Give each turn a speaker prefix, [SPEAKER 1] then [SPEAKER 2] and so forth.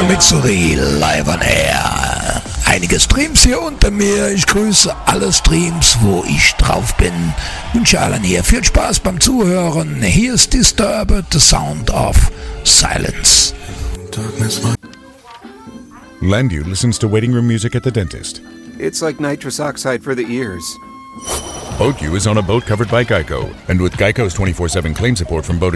[SPEAKER 1] Mixery live on air. Einige Streams hier unter mir. Ich grüße alle Streams, wo ich drauf bin. Wünsche allen hier viel Spaß beim Zuhören. Hier ist Disturbed, the sound of silence.
[SPEAKER 2] Landu listens to waiting room music at the dentist.
[SPEAKER 3] It's like nitrous oxide for the ears.
[SPEAKER 2] Boat U is on a boat covered by Geico. And with Geico's 24/7 claim support from boat